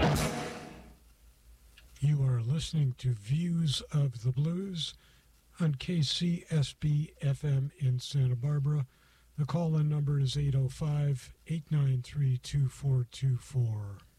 You are listening to Views of the Blues on KCSB FM in Santa Barbara. The call-in number is 805-893-2424.